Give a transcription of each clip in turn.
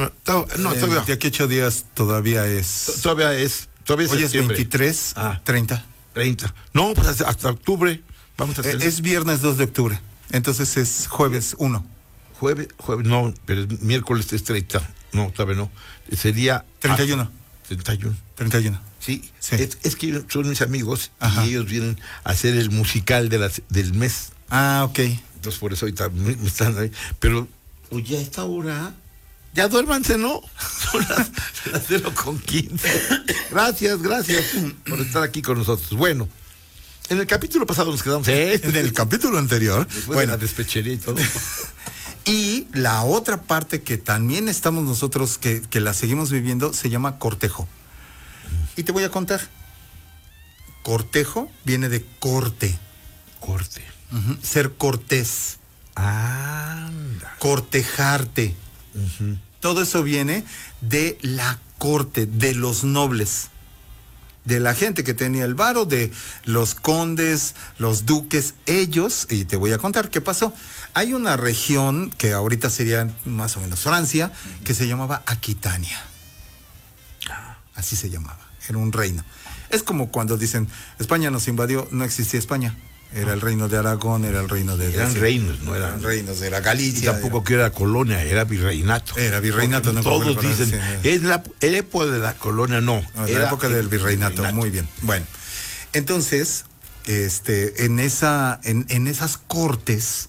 todavía. De aquí a 8 días todavía es. Todavía es Hoy es septiembre. 23, 30. 30. No, pues hasta octubre. Vamos a hacer. Es viernes 2 de octubre. Entonces es jueves 1. Jueves, no, pero el miércoles es 30. No, todavía no. Sería 31. 31. Sí. Sí. Es que son mis amigos. Ajá. Y ellos vienen a hacer el musical del mes. Ah, ok. Entonces por eso ahorita me están ahí. Pero, oye, a esta hora, ya duérmanse, ¿no? Son las 0:15. Gracias por estar aquí con nosotros. Bueno, en el capítulo pasado nos quedamos En el capítulo anterior. Bueno, la despechería y todo. Y la otra parte que también estamos nosotros, que la seguimos viviendo, se llama cortejo. Y te voy a contar. Cortejo viene de corte. Corte. Uh-huh. Ser cortés. Anda. Cortejarte. Uh-huh. Todo eso viene de la corte, de los nobles. De la gente que tenía el varo, de los condes, los duques, ellos, y te voy a contar qué pasó. Hay una región que ahorita sería más o menos Francia, que se llamaba Aquitania. Así se llamaba, era un reino. Es como cuando dicen, España nos invadió, no existía España. Era el reino de Aragón, era el reino de... Eran reinos, no eran reinos, era Galicia. Y tampoco que era colonia, era virreinato. Era virreinato. No, todos dicen, sí. es la época de la colonia, no. Era la época del virreinato, muy bien. Bueno, entonces, en esas cortes,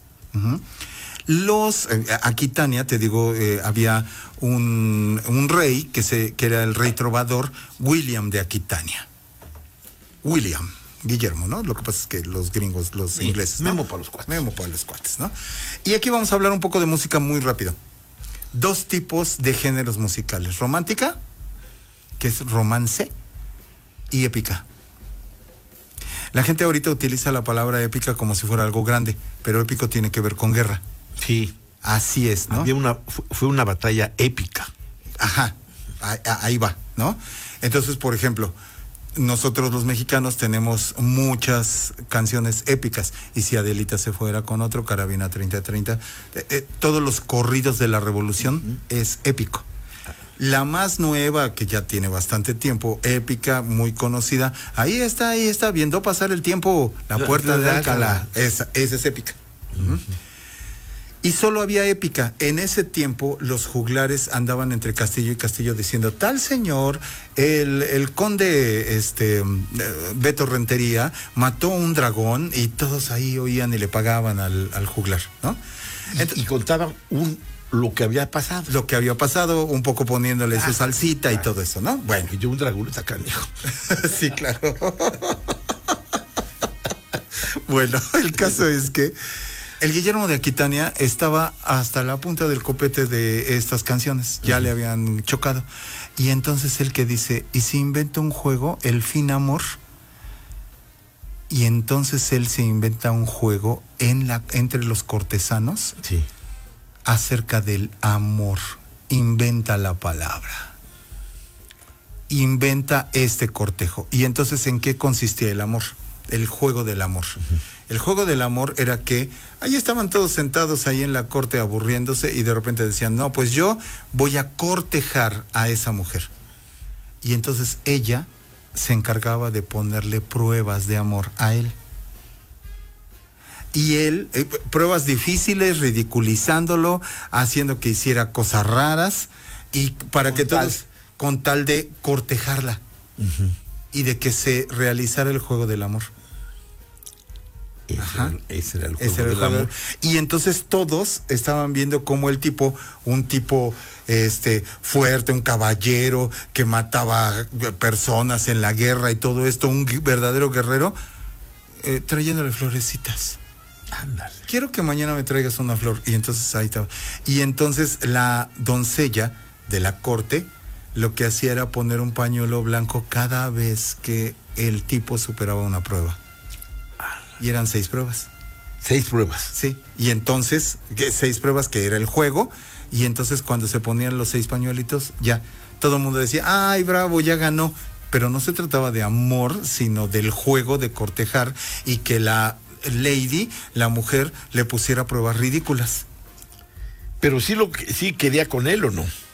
Aquitania, te digo, había un rey que era el rey trovador, William de Aquitania. Guillermo, ¿no? Lo que pasa es que los gringos, los ingleses, ¿no? Memo para los cuates, ¿no? Y aquí vamos a hablar un poco de música muy rápido. 2 tipos de géneros musicales. Romántica, que es romance, y épica. La gente ahorita utiliza la palabra épica como si fuera algo grande, pero épico tiene que ver con guerra. Sí. Así es, ¿no? Fue una batalla épica. Ajá, ahí va, ¿no? Entonces, por ejemplo, nosotros los mexicanos tenemos muchas canciones épicas. Y si Adelita se fuera con otro, Carabina 3030, todos los corridos de la revolución es épico. La más nueva, que ya tiene bastante tiempo, épica, muy conocida, ahí está, viendo pasar el tiempo, la puerta de Alcalá. Esa es épica. Y solo había épica. En ese tiempo los juglares andaban entre castillo y castillo diciendo, tal señor, el conde Beto Rentería mató un dragón, y todos ahí oían y le pagaban al juglar, ¿no? Y contaban lo que había pasado. Lo que había pasado, un poco poniéndole su salsita y todo eso, ¿no? Bueno. Y yo un dragón está canijo. Sí, claro. Bueno, el caso es que el Guillermo de Aquitania estaba hasta la punta del copete de estas canciones. Ya le habían chocado. Y entonces él que dice, ¿y si inventa un juego, el fin amor? Y entonces él se inventa un juego entre los cortesanos. Sí. Acerca del amor. Inventa la palabra. Inventa este cortejo. Y entonces, ¿en qué consistía el amor? El juego del amor. El juego del amor era que ahí estaban todos sentados ahí en la corte aburriéndose, y de repente decían, no, pues yo voy a cortejar a esa mujer. Y entonces ella se encargaba de ponerle pruebas de amor a él. Y él, pruebas difíciles, ridiculizándolo, haciendo que hiciera cosas raras, y para que todos, con tal de cortejarla, y de que se realizara el juego del amor. Ese era el juego del amor. Y entonces todos estaban viendo cómo el tipo, un tipo fuerte, un caballero que mataba personas en la guerra y todo esto, un verdadero guerrero, trayéndole florecitas. Ándale. Quiero que mañana me traigas una flor. Y entonces ahí estaba. Y entonces la doncella de la corte lo que hacía era poner un pañuelo blanco cada vez que el tipo superaba una prueba. Y eran 6 pruebas. 6 pruebas. Sí. Y entonces, 6 pruebas, que era el juego. Y entonces cuando se ponían los 6 pañuelitos, ya todo el mundo decía, ay, bravo, ya ganó. Pero no se trataba de amor, sino del juego de cortejar, y que la lady, la mujer, le pusiera pruebas ridículas. Pero sí quería con él, ¿o no?